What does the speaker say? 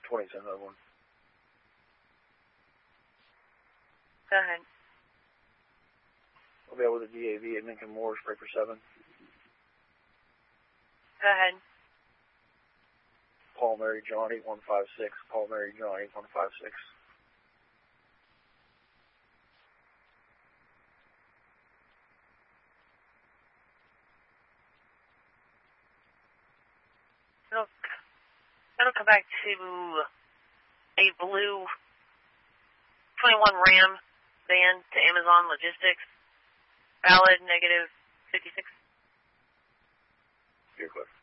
20 cent another one. Go ahead. I'll be out with a DAV at Lincoln Moore, spray for 7. Go ahead. Paul Mary John 8156. Paul Mary John 8156. It'll come back to a blue 21 Ram van to Amazon Logistics. Valid -56. You're clear.